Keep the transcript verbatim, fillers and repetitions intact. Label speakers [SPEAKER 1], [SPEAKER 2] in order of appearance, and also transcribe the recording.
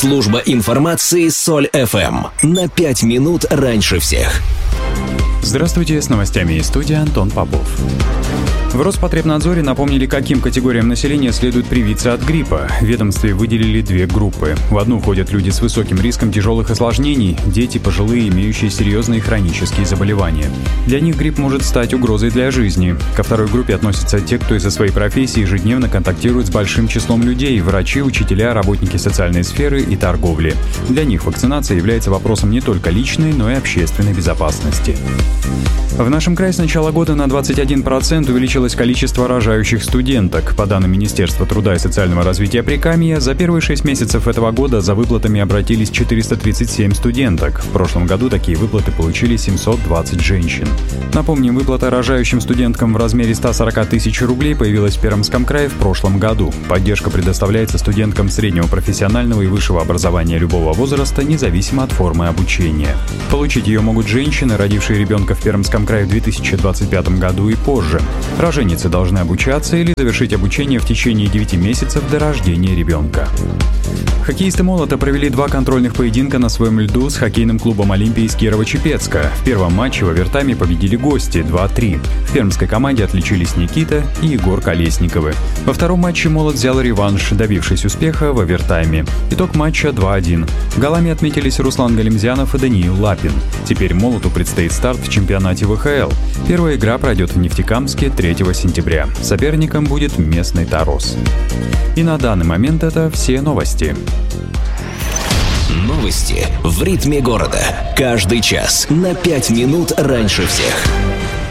[SPEAKER 1] Служба информации Соль эф эм. На пять минут раньше всех.
[SPEAKER 2] Здравствуйте, с новостями из студии Антон Попов. В Роспотребнадзоре напомнили, каким категориям населения следует привиться от гриппа. В ведомстве выделили две группы. В одну входят люди с высоким риском тяжелых осложнений, дети, пожилые, имеющие серьезные хронические заболевания. Для них грипп может стать угрозой для жизни. Ко второй группе относятся те, кто из-за своей профессии ежедневно контактирует с большим числом людей – врачи, учителя, работники социальной сферы и торговли. Для них вакцинация является вопросом не только личной, но и общественной безопасности. В нашем крае с начала года на двадцать один процент увеличилось количество рожающих студенток. По данным Министерства труда и социального развития Прикамья, за первые шесть месяцев этого года за выплатами обратились четыреста тридцать семь студенток. В прошлом году такие выплаты получили семьсот двадцать женщин. Напомним, выплата рожающим студенткам в размере ста сорока тысяч рублей появилась в Пермском крае в прошлом году. Поддержка предоставляется студенткам среднего профессионального и высшего образования любого возраста, независимо от формы обучения. Получить ее могут женщины, родившие ребенка в Пермском крае в две тысячи двадцать пятом году и позже. Роженицы должны обучаться или завершить обучение в течение девяти месяцев до рождения ребенка. Хоккеисты «Молота» провели два контрольных поединка на своем льду с хоккейным клубом «Олимпия» из Кирово-Чепецка. В первом матче в овертайме победили гости два-три. В пермской команде отличились Никита и Егор Колесниковы. Во втором матче «Молот» взял реванш, добившись успеха в овертайме. Итог матча два-один. Голами отметились Руслан Галимзянов и Даниил Лапин. Теперь «Молоту» предстоит старт в чемпионате вэ ха эл. Первая игра пройдет в Нефтекамске третьего сентября. Соперником будет местный «Тарос». И на данный момент это все новости.
[SPEAKER 1] Новости в ритме города. Каждый час на пять минут раньше всех.